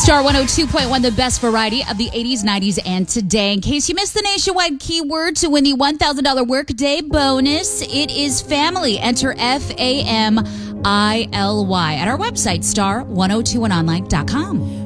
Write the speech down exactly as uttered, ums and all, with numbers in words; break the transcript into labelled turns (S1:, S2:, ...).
S1: Star one oh two point one, the best variety of the eighties, nineties, and today. In case you missed the nationwide keyword to win the one thousand dollars workday bonus, it is family. Enter F A M I L Y at our website, star one oh two one online dot com.